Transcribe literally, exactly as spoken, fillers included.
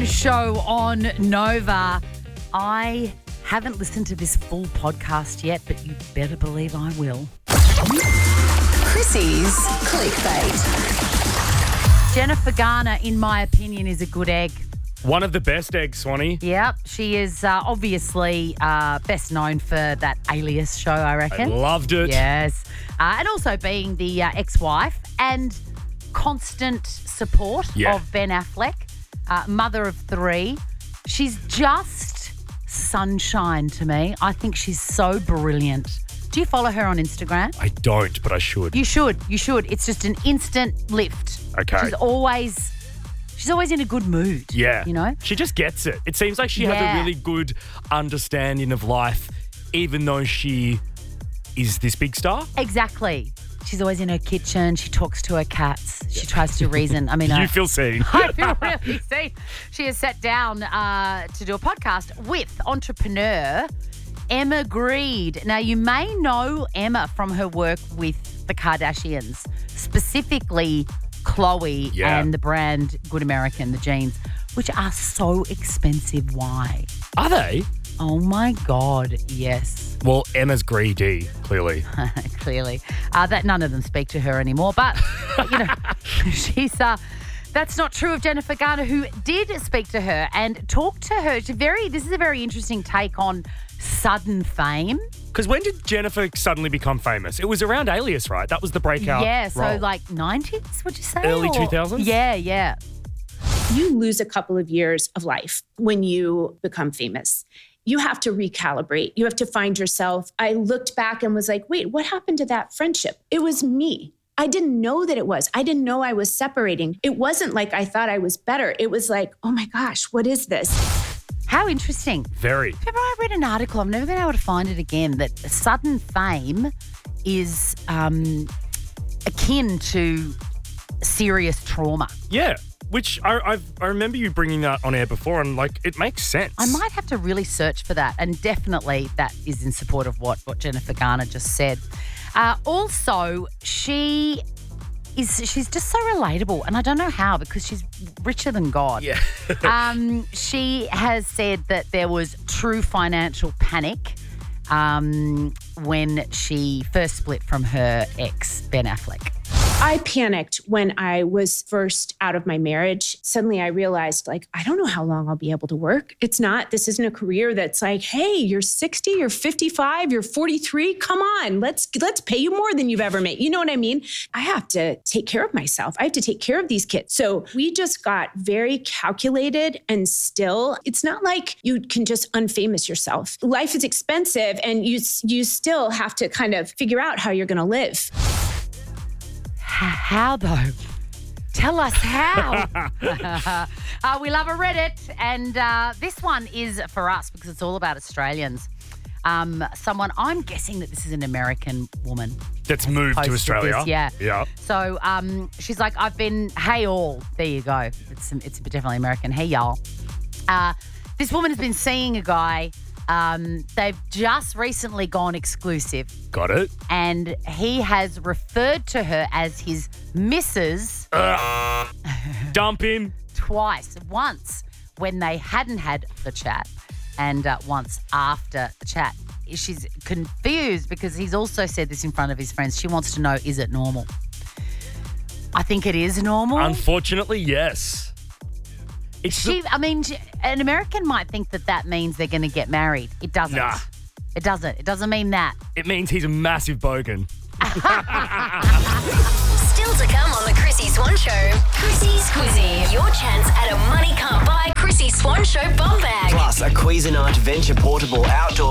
Show on Nova. I haven't listened to this full podcast yet, but you better believe I will. Chrissy's Clickbait. Jennifer Garner, in my opinion, is a good egg. One of the best eggs, Swanee. Yep, she is uh, obviously uh, best known for that Alias show, I reckon. I loved it. Yes. Uh, and also being the uh, ex-wife and constant support Yeah. of Ben Affleck, uh, mother of three. She's just sunshine to me. I think she's so brilliant. Do you follow her on Instagram? I don't, but I should. You should. You should. It's just an instant lift. Okay. She's always... She's always in a good mood. Yeah. You know? She just gets it. It seems like she has Yeah. a really good understanding of life, even though she is this big star. Exactly. She's always in her kitchen. She talks to her cats. She tries to reason. I mean, You I, feel seen. I feel really seen. She has sat down uh, to do a podcast with entrepreneur Emma Grede. Now, you may know Emma from her work with the Kardashians, specifically Khloe Yeah. and the brand Good American, the jeans, which are so expensive. Why? Are they? Oh, my God, yes. Well, Emma's greedy, clearly. Clearly. Uh, that none of them speak to her anymore. But, you know, she's uh, that's not true of Jennifer Garner, who did speak to her and talk to her. It's a very, this is a very interesting take on sudden fame. Because when did Jennifer suddenly become famous? It was around Alias, right? That was the breakout yeah, so role. like nineties, would you say? Early Or- two thousands? Yeah, yeah. You lose a couple of years of life when you become famous. You have to recalibrate. You have to find yourself. I looked back and was like, wait, what happened to that friendship? It was me. I didn't know that it was. I didn't know I was separating. It wasn't like I thought I was better. It was like, oh my gosh, what is this? How interesting. Very. Remember, I read an article, I've never been able to find it again, that sudden fame is um, akin to serious trauma. Yeah. Which I I've, I remember you bringing that on air before, and like it makes sense. I might have to really search for that, and definitely that is in support of what, what Jennifer Garner just said. Uh, also, she is she's just so relatable, and I don't know how, because she's richer than God. Yeah. um, she has said that there was true financial panic um, when she first split from her ex, Ben Affleck. I panicked when I was first out of my marriage. Suddenly I realized, like, I don't know how long I'll be able to work. It's not, this isn't a career that's like, hey, you're sixty, you're fifty-five, you're forty-three. Come on, let's let's pay you more than you've ever made. You know what I mean? I have to take care of myself. I have to take care of these kids. So we just got very calculated and still. It's not like you can just unfamous yourself. Life is expensive, and you you still have to kind of figure out how you're going to live. How though? Tell us how. uh, we love a Reddit, and uh, this one is for us because it's all about Australians. Um, someone, I'm guessing that this is an American woman. That's moved to posted Australia. this, yeah. Yeah. So um, she's like, I've been, hey all. There you go. It's it's definitely American. Hey y'all. Uh, this woman has been seeing a guy. Um, they've just recently gone exclusive. Got it. And he has referred to her as his missus Ugh. Dump him. twice. Once when they hadn't had the chat, and uh, once after the chat. She's confused because he's also said this in front of his friends. She wants to know, is it normal? I think it is normal. Unfortunately, yes. It's She, I mean, she- an American might think that that means they're going to get married. It doesn't. Nah. It doesn't. It doesn't mean that. It means he's a massive bogan. Still to come on the Chrissy Swan Show. Chrissy's Quizzy. Your chance at a money can't buy Chrissy Swan Show bum bag. Plus, a Cuisinart Venture Portable Outdoor